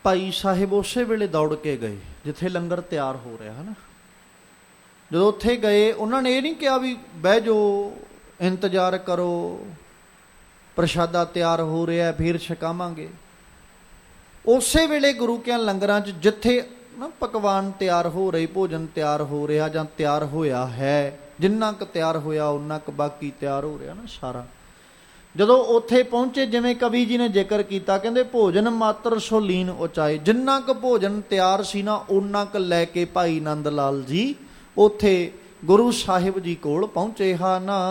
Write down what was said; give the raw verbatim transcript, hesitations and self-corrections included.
ਭਾਈ ਸਾਹਿਬ ਉਸੇ ਵੇਲੇ ਦੌੜ ਕੇ ਗਏ ਜਿੱਥੇ ਲੰਗਰ ਤਿਆਰ ਹੋ ਰਿਹਾ ਹੈ ਨਾ। ਜਦੋਂ ਉੱਥੇ ਗਏ ਉਹਨਾਂ ਨੇ ਇਹ ਨਹੀਂ ਕਿਹਾ ਵੀ ਬਹਿ ਜਾਓ, ਇੰਤਜ਼ਾਰ ਕਰੋ, ਪ੍ਰਸ਼ਾਦਾ ਤਿਆਰ ਹੋ ਰਿਹਾ ਫਿਰ ਛਕਾਵਾਂਗੇ। ਉਸੇ ਵੇਲੇ ਗੁਰੂ ਕਿਆਂ ਲੰਗਰਾਂ 'ਚ ਜਿੱਥੇ ਨਾ ਪਕਵਾਨ ਤਿਆਰ ਹੋ ਰਹੇ, ਭੋਜਨ ਤਿਆਰ ਹੋ ਰਿਹਾ ਜਾਂ ਤਿਆਰ ਹੋਇਆ ਹੈ, ਜਿੰਨਾ ਕੁ ਤਿਆਰ ਹੋਇਆ ਉਨਾ ਕੁ ਬਾਕੀ ਤਿਆਰ ਹੋ ਰਿਹਾ ਨਾ ਸਾਰਾ। ਜਦੋਂ ਉੱਥੇ ਪਹੁੰਚੇ, ਜਿਵੇਂ ਕਵੀ ਜੀ ਨੇ ਜ਼ਿਕਰ ਕੀਤਾ, ਕਹਿੰਦੇ ਭੋਜਨ ਮਾਤਰ ਸੋ ਲੀਨ ਉਚਾਏ, ਜਿੰਨਾ ਕੁ ਭੋਜਨ ਤਿਆਰ ਸੀ ਨਾ ਓਨਾ ਕੁ ਲੈ ਕੇ ਭਾਈ ਨੰਦ ਲਾਲ ਜੀ ਉੱਥੇ ਗੁਰੂ ਸਾਹਿਬ ਜੀ ਕੋਲ ਪਹੁੰਚੇ ਹਨ।